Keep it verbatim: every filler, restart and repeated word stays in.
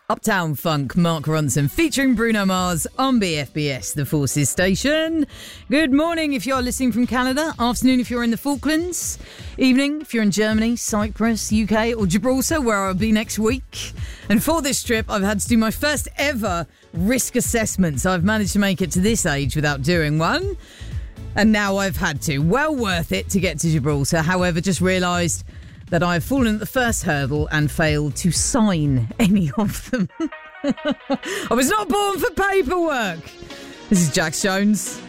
Uptown Funk, Mark Ronson, featuring Bruno Mars on B F B S, the Forces station. Good morning if you're listening from Canada, afternoon if you're in the Falklands, evening if you're in Germany, Cyprus, U K or Gibraltar, where I'll be next week. And for this trip, I've had to do my first ever risk assessment, so I've managed to make it to this age without doing one. And now I've had to. Well worth it to get to Gibraltar. However, just realised that I've fallen at the first hurdle and failed to sign any of them. I was not born for paperwork. This is Jax Jones.